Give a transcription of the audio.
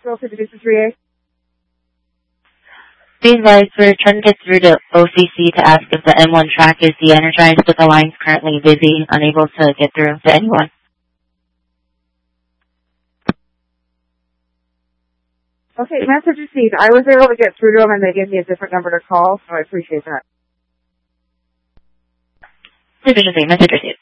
Go to Division 3A. Be advised, we're trying to get through to OCC to ask if the M1 track is de-energized, but the line's currently busy, unable to get through to anyone. Okay, message received. I was able to get through to them and they gave me a different number to call, so I appreciate that. Division 3, message received.